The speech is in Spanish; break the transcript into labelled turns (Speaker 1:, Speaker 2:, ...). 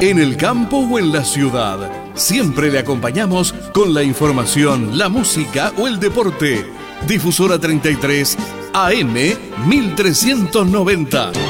Speaker 1: En el campo o en la ciudad, siempre le acompañamos con la información, la música o el deporte. Difusora 33 AM 1390.